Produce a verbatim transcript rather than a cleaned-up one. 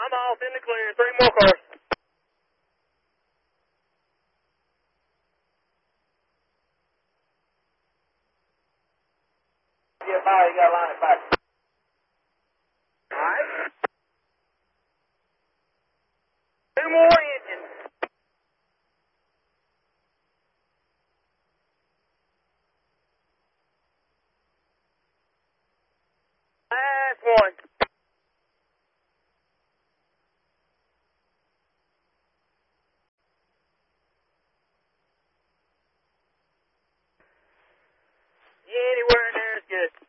I'm off in the clear. Three more cars. Yeah, fire. You got to line it back. All right. Two more engines. Last one. Yeah, anywhere in there is good.